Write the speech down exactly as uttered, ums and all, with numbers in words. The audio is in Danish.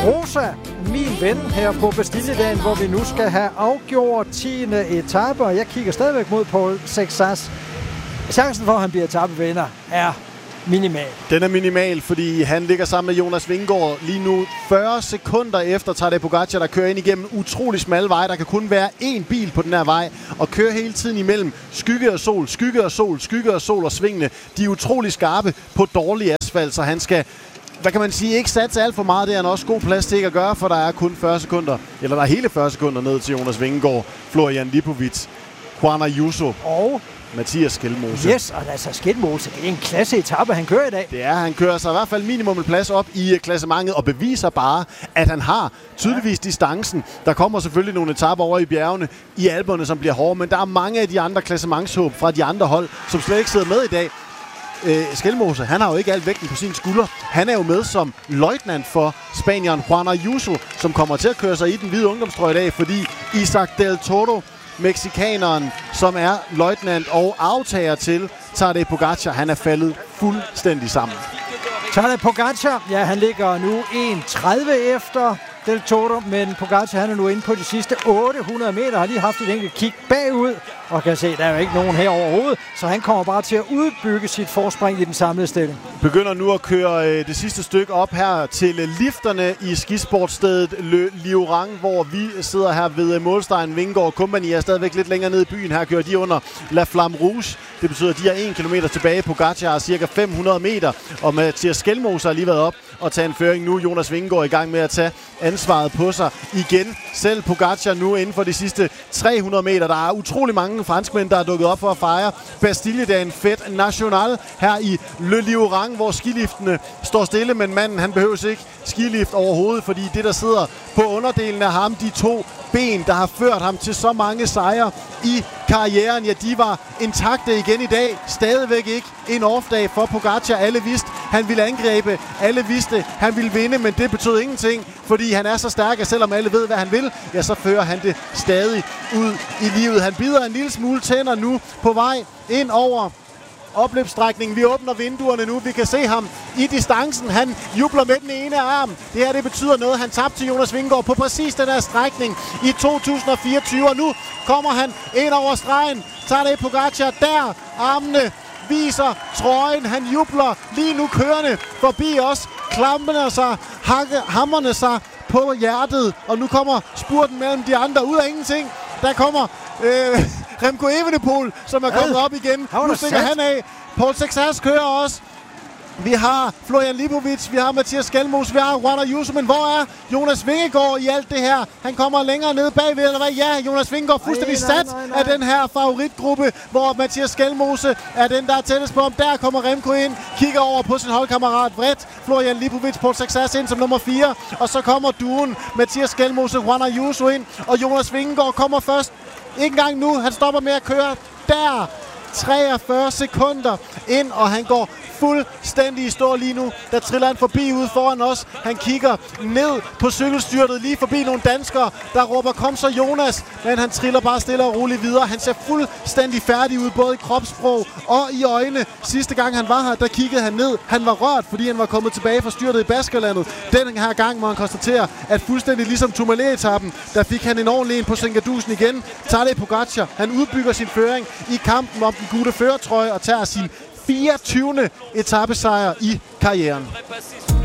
Rosa, min ven her på Bastilledagen, hvor vi nu skal have afgjort tiende etape, og jeg kigger stadigvæk mod Paul Sexas. Chancen for, at han bliver etapevinder, er minimal. Den er minimal, fordi han ligger sammen med Jonas Vingegaard lige nu fyrre sekunder efter Tadej Pogačar, der kører ind igennem utrolig smalle veje. Der kan kun være én bil på den her vej, og kører hele tiden imellem skygge og sol, skygge og sol, skygge og sol og svingene. De er utrolig skarpe på dårlig asfalt, så han skal, hvad kan man sige, ikke satse alt for meget. Det er han også god plads til ikke at gøre, for der er kun fyrre sekunder, eller der er hele fyrre sekunder ned til Jonas Vingegaard, Florian Lipovic, Juan Ayuso og Mathias Skelmose. Yes, og altså Skelmose, det er en klasse etape, han kører i dag. Det er, han kører sig i hvert fald minimum en plads op i klassementet og beviser bare, at han har tydeligvis distancen. Der kommer selvfølgelig nogle etaper over i bjergene, i Alperne, som bliver hårde, men der er mange af de andre klassementshåb fra de andre hold, som slet ikke sidder med i dag. Øh, Skelmose, han har jo ikke alt vægten på sine skuldre. Han er jo med som løjtnant for spanieren Juan Ayuso, som kommer til at køre sig i den hvide ungdomstrøje i dag, fordi Isaac Del Toro, mexikaneren, som er løjtnant og aftager til Tadej Pogačar, han er faldet fuldstændig sammen. Tadej Pogačar, ja, han ligger nu en tredive efter Del Toro, men Pogačar, han er nu inde på de sidste otte hundrede meter, har lige haft et enkelt kig bagud, og kan se, der er jo ikke nogen her overhovedet, så han kommer bare til at udbygge sit forspring i den samlede stilling. Begynder nu at køre øh, det sidste stykke op her til øh, lifterne i skisportstedet Le Liorang, hvor vi sidder her ved øh, målstregen. Vingegaard Company er stadigvæk lidt længere nede i byen. Her kører de under La Flamme Rouge. Det betyder, at de er en kilometer tilbage. Pogačar har cirka fem hundrede meter, og Mathias Skelmose har lige været op og tage en føring nu. Jonas Vingegaard i gang med at tage ansvaret på sig igen. Selv Pogačar nu inden for de sidste tre hundrede meter. Der er utrolig mange franskmænd, der er dukket op for at fejre Bastilledagen Fête National her i Le Liorang, hvor skiliftene står stille, men manden, han behøves ikke skilift overhovedet, fordi det, der sidder på underdelen af ham, de to ben, der har ført ham til så mange sejre i karrieren, ja, de var intakte igen i dag. Stadigvæk ikke en off-dag for Pogačar. Alle vidste, han ville angribe. Alle vidste, han ville vinde, men det betød ingenting, fordi han er så stærk, at selvom alle ved, hvad han vil, ja, så fører han det stadig ud i livet. Han bider en lille smule tænder nu på vej ind over opløbsstrækningen. Vi åbner vinduerne nu. Vi kan se ham i distancen. Han jubler med den ene arm. Det her, det betyder noget. Han tabte til Jonas Vingegaard på præcis den her strækning i to tusind og fireogtyve. Og nu kommer han ind over stregen. Tadej Pogačar der. Armene viser trøjen. Han jubler lige nu kørende forbi os. Klamperne sig, hakke, hammerne sig på hjertet. Og nu kommer spurten mellem de andre ud af ingenting. Der kommer øh, Remco Evenepoel, som er kommet op igen. Nu stikker han af. Paul Sexas kører også. Vi har Florian Lipovic, vi har Mathias Skelmose, vi har Juan Ayuso, men hvor er Jonas Vingegaard i alt det her? Han kommer længere ned bagved, eller hvad? Ja, Jonas Vingegaard fuldstændig sat af den her favoritgruppe, hvor Mathias Skelmose er den, der er tættest på ham. Der kommer Remco ind, kigger over på sin holdkammerat vredt. Florian Lipovic, Paul Sexas ind som nummer fire, og så kommer duen Mathias Skelmose, Juan Ayuso ind, og Jonas Vingegaard kommer først. Ikke engang nu, han stopper med at køre der. treogfyrre sekunder ind, og han går fuldstændig i stå lige nu. Der triller han forbi ude foran os. Han kigger ned på cykelstyrtet, lige forbi nogle danskere, der råber, kom så Jonas, men han triller bare stille og roligt videre. Han ser fuldstændig færdig ud, både i kropssprog og i øjne. Sidste gang han var her, der kiggede han ned. Han var rørt, fordi han var kommet tilbage fra styrtet i Baskerlandet. Den her gang må han konstatere, at fuldstændig ligesom Tourmalet-etappen, der fik han en ordentlig en på Sengadusen igen. Tadej Pogačar, han udbygger sin føring i kampen om den gule førertrøje og tager sin fireogtyvende etapesejr i karrieren.